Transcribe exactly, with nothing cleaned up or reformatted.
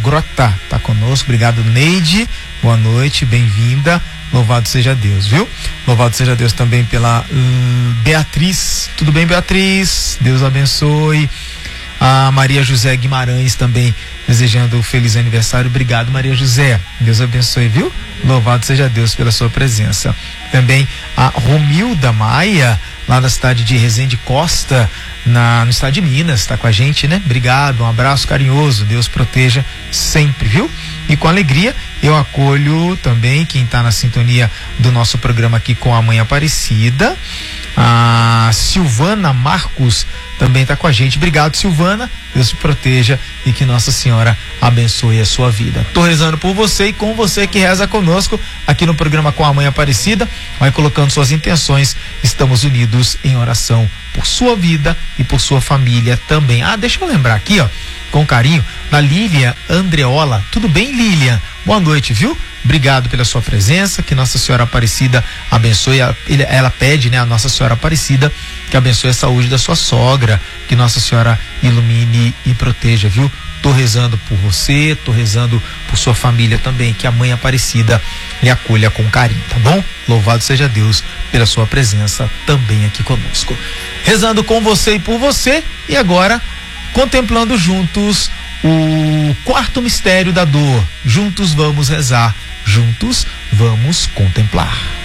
Grota tá conosco. Obrigado, Neide. Boa noite, bem-vinda. Louvado seja Deus, viu? Louvado seja Deus também pela uh, Beatriz. Tudo bem, Beatriz? Deus abençoe. A Maria José Guimarães também desejando um feliz aniversário. Obrigado, Maria José. Deus abençoe, viu? Louvado seja Deus pela sua presença. Também a Romilda Maia, lá da cidade de Resende Costa, na, no estado de Minas, está com a gente, né? Obrigado, um abraço carinhoso. Deus proteja sempre, viu? E com alegria eu acolho também quem está na sintonia do nosso programa aqui com a Mãe Aparecida. A Silvana Marcos também está com a gente. Obrigado, Silvana. Deus te proteja e que Nossa Senhora abençoe a sua vida. Tô rezando por você e com você que reza conosco aqui no programa com a Mãe Aparecida. Vai colocando suas intenções. Estamos unidos em oração por sua vida e por sua família também. Ah, deixa eu lembrar aqui, ó, com carinho, da Lilian Andreola. Tudo bem, Lilian? Boa noite, viu? Obrigado pela sua presença, que Nossa Senhora Aparecida abençoe, ela pede, né, a Nossa Senhora Aparecida que abençoe a saúde da sua sogra, que Nossa Senhora ilumine e proteja, viu? Tô rezando por você, tô rezando por sua família também, que a Mãe Aparecida lhe acolha com carinho, tá bom? Louvado seja Deus pela sua presença também aqui conosco. Rezando com você e por você, e agora contemplando juntos o quarto mistério da dor. Juntos vamos rezar, juntos vamos contemplar.